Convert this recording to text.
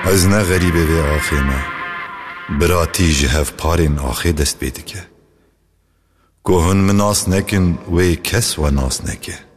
Ez ne garibe ve axê me, biratî ji hevparên axê dest pê dike. Ku hûn min nas nekin, wê kes we nas neke.